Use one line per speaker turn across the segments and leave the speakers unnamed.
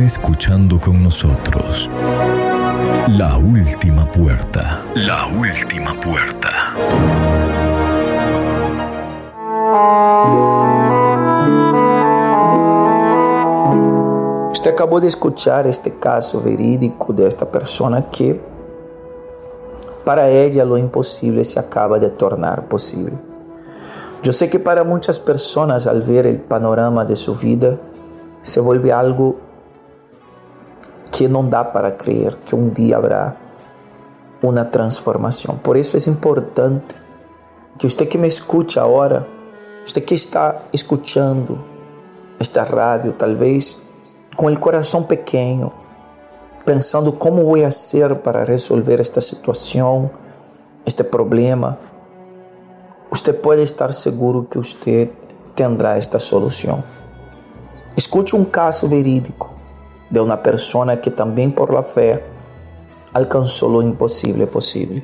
escuchando con nosotros. La última puerta. La última puerta.
Usted acabó de escuchar este caso verídico de esta persona que para ella lo imposible se acaba de tornar posible. Yo sé que para muchas personas al ver el panorama de su vida se vuelve algo que no da para creer que un día habrá una transformación. Por eso es importante que usted que me escucha ahora, usted que está escuchando esta radio, tal vez con el corazón pequeño, pensando cómo voy a hacer para resolver esta situación, este problema, usted puede estar seguro que usted tendrá esta solución. Escuche un caso verídico de una persona que también por la fe alcanzó lo imposible posible.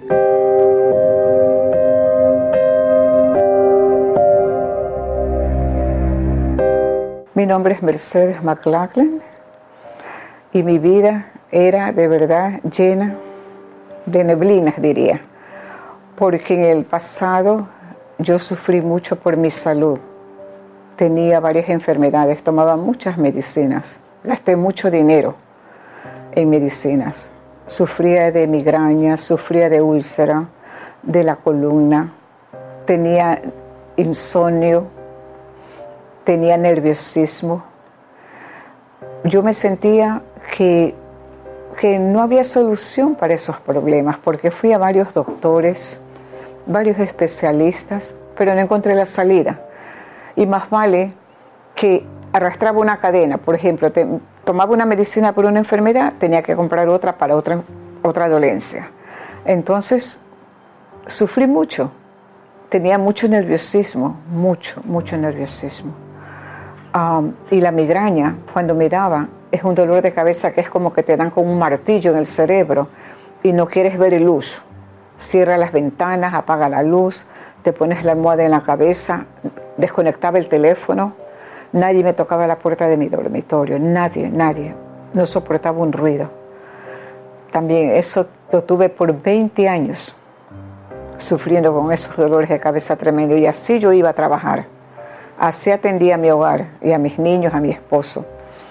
Mi nombre es Mercedes McLachlan y mi vida era de verdad llena de neblinas, diría, porque en el pasado yo sufrí mucho por mi salud. Tenía varias enfermedades, tomaba muchas medicinas, gasté mucho dinero en medicinas. Sufría de migraña, sufría de úlcera, de la columna, tenía insomnio, tenía nerviosismo. Yo me sentía que no había solución para esos problemas, porque fui a varios doctores, varios especialistas, pero no encontré la salida. Y más vale que arrastraba una cadena. Por ejemplo, tomaba una medicina por una enfermedad, tenía que comprar otra para otra dolencia. Entonces, sufrí mucho. Tenía mucho nerviosismo, mucho nerviosismo. Y la migraña, cuando me daba, es un dolor de cabeza que es como que te dan con un martillo en el cerebro y no quieres ver luz. Cierra las ventanas, apaga la luz, te pones la almohada en la cabeza, desconectaba el teléfono. Nadie me tocaba la puerta de mi dormitorio, nadie. No soportaba un ruido. También eso lo tuve por 20 años, sufriendo con esos dolores de cabeza tremendos. Y así yo iba a trabajar. Así atendía a mi hogar y a mis niños, a mi esposo.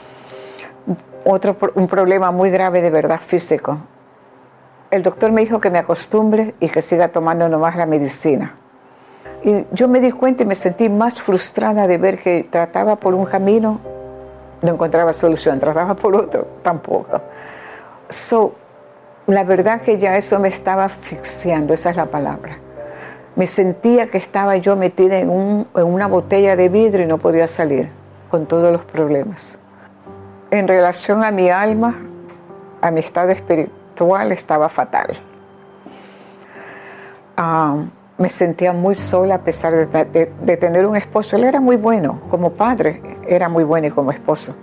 Un problema muy grave de verdad físico. El doctor me dijo que me acostumbre y que siga tomando nomás la medicina. Y yo me di cuenta y me sentí más frustrada de ver que trataba por un camino, no encontraba solución, trataba por otro, tampoco. La verdad que ya eso me estaba asfixiando, esa es la palabra. Me sentía que estaba yo metida en una botella de vidrio y no podía salir con todos los problemas. En relación a mi alma, a mi estado espiritual estaba fatal. Me sentía muy sola a pesar de tener un esposo. Él era muy bueno, como padre era muy bueno y como esposo.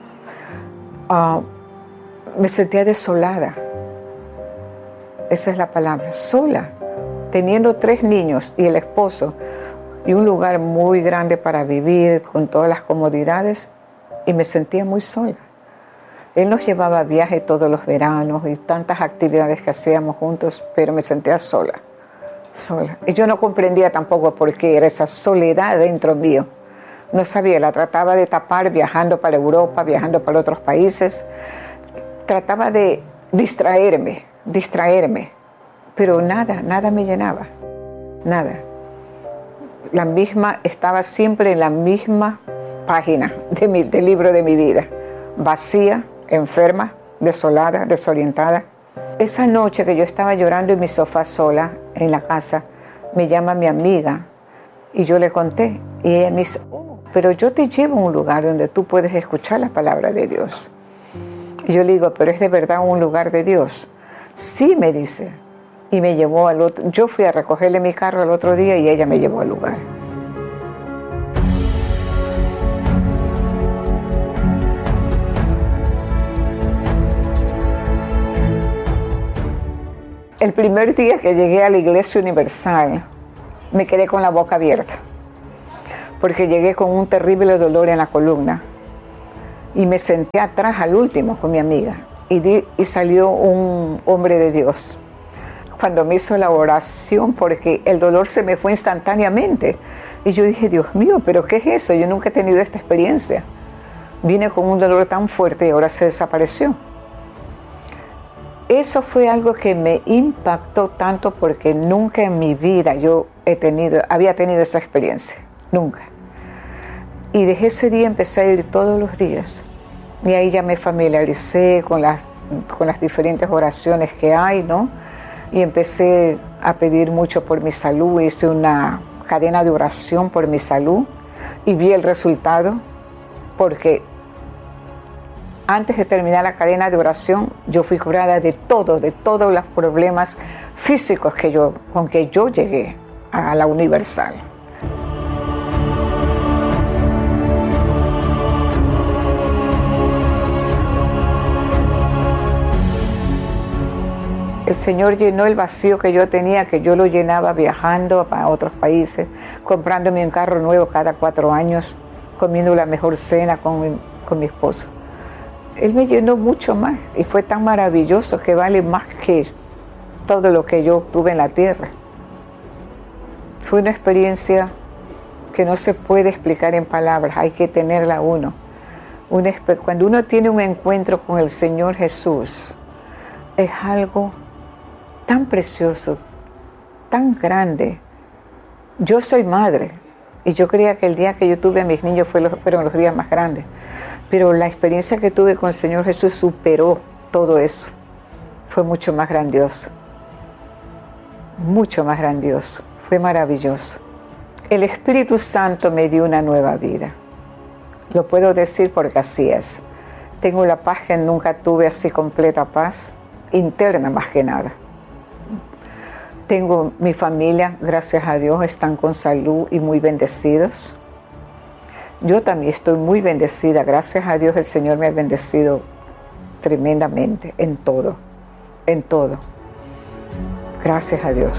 Me sentía desolada. Esa es la palabra, sola. Teniendo 3 niños y el esposo y un lugar muy grande para vivir con todas las comodidades, y me sentía muy sola. Él nos llevaba a viaje todos los veranos y tantas actividades que hacíamos juntos, pero me sentía sola. Y yo no comprendía tampoco por qué era esa soledad dentro mío. No sabía, la trataba de tapar viajando para Europa, viajando para otros países. Trataba de distraerme, pero nada me llenaba, nada. Estaba siempre en la misma página del libro de mi vida, vacía, enferma, desolada, desorientada. Esa noche que yo estaba llorando en mi sofá sola en la casa, me llama mi amiga y yo le conté y ella me dice, pero yo te llevo a un lugar donde tú puedes escuchar la palabra de Dios. Y yo le digo, pero ¿es de verdad un lugar de Dios? Sí, me dice. Y me llevó al otro. Yo fui a recogerle mi carro al otro día y ella me llevó al lugar. El primer día que llegué a la Iglesia Universal, me quedé con la boca abierta, porque llegué con un terrible dolor en la columna. y me senté atrás al último con mi amiga y salió un hombre de Dios. Cuando me hizo la oración, porque el dolor se me fue instantáneamente. Y yo dije, Dios mío, ¿pero qué es eso? Yo nunca he tenido esta experiencia. Vine con un dolor tan fuerte y ahora se desapareció. Eso fue algo que me impactó tanto porque nunca en mi vida yo había tenido esa experiencia. Nunca. Y desde ese día empecé a ir todos los días. Y ahí ya me familiaricé con las diferentes oraciones que hay, ¿no? Y empecé a pedir mucho por mi salud. Hice una cadena de oración por mi salud y vi el resultado, porque antes de terminar la cadena de oración yo fui curada de todos los problemas físicos con que yo llegué a la Universal. El Señor llenó el vacío que yo tenía, que yo lo llenaba viajando a otros países, comprándome un carro nuevo cada 4 años, comiendo la mejor cena con mi esposo. Él me llenó mucho más y fue tan maravilloso que vale más que todo lo que yo tuve en la tierra. Fue una experiencia que no se puede explicar en palabras, hay que tenerla uno. Cuando uno tiene un encuentro con el Señor Jesús, es algo tan precioso, tan grande. Yo soy madre y yo creía que el día que yo tuve a mis niños fueron los días más grandes, pero la experiencia que tuve con el Señor Jesús superó todo eso. Fue mucho más grandioso, fue maravilloso. El Espíritu Santo me dio una nueva vida, lo puedo decir porque así es. Tengo la paz que nunca tuve, así completa paz interna más que nada. Tengo mi familia, gracias a Dios, están con salud y muy bendecidos. Yo también estoy muy bendecida, gracias a Dios el Señor me ha bendecido tremendamente en todo. Gracias a Dios.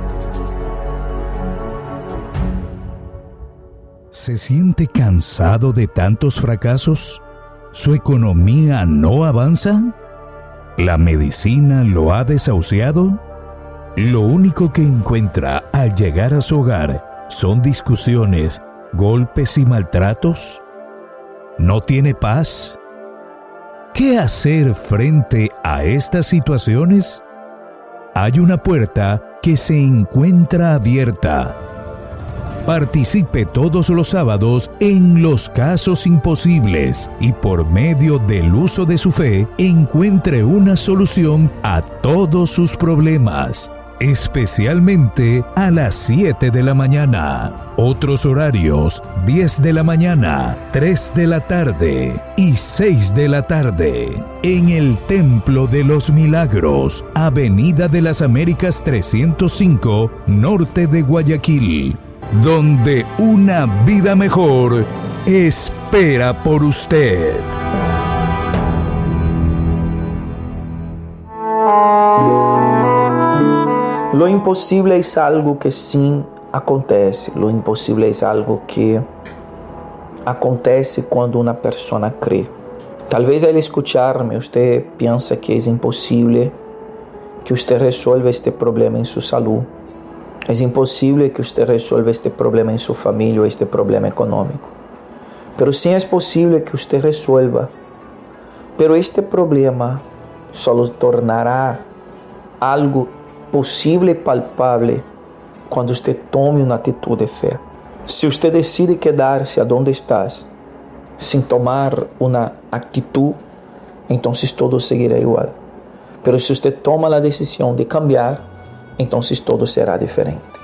¿Se siente cansado de tantos fracasos? ¿Su economía no avanza? ¿La medicina lo ha desahuciado? Lo único que encuentra al llegar a su hogar son discusiones, golpes y maltratos. ¿No tiene paz? ¿Qué hacer frente a estas situaciones? Hay una puerta que se encuentra abierta. Participe todos los sábados en Los Casos Imposibles y por medio del uso de su fe encuentre una solución a todos sus problemas, especialmente a las 7 de la mañana. Otros horarios: 10 de la mañana, 3 de la tarde y 6 de la tarde. En el Templo de los Milagros, Avenida de las Américas 305, norte de Guayaquil, donde una vida mejor espera por usted.
Lo imposible es algo que sí acontece. Lo imposible es algo que acontece cuando una persona cree. Tal vez al escucharme usted piensa que es imposible que usted resuelva este problema en su salud. Es imposible que usted resuelva este problema en su familia o este problema económico. Pero sí es posible que usted resuelva. Pero este problema solo tornará algo posible y palpable cuando usted tome una actitud de fe. Si usted decide quedarse a donde estás sin tomar una actitud, entonces todo seguirá igual. Pero si usted toma la decisión de cambiar, entonces todo será diferente.